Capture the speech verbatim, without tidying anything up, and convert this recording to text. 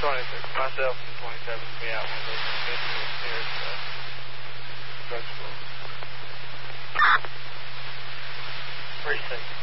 twenty-six. Myself and twenty-seven will be out one of those individuals here at the drugstore. Precinct.